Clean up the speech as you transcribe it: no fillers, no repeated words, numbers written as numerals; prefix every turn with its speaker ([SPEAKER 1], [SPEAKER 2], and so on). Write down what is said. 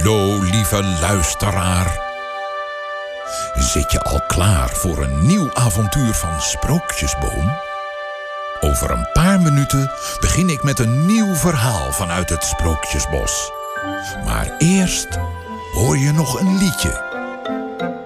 [SPEAKER 1] Hallo, lieve luisteraar. Zit je al klaar voor een nieuw avontuur van Sprookjesboom? Over een paar minuten begin ik met een nieuw verhaal vanuit het Sprookjesbos. Maar eerst hoor je nog een liedje.